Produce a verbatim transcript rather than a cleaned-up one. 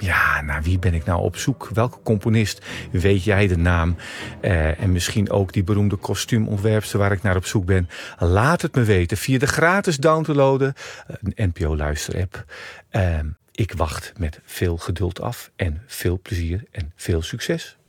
Ja, naar wie ben ik nou op zoek? Welke componist weet jij de naam? Uh, en misschien ook die beroemde kostuumontwerpster waar ik naar op zoek ben. Laat het me weten via de gratis downloaden N P O Luisterapp. Uh, ik wacht met veel geduld af en veel plezier en veel succes.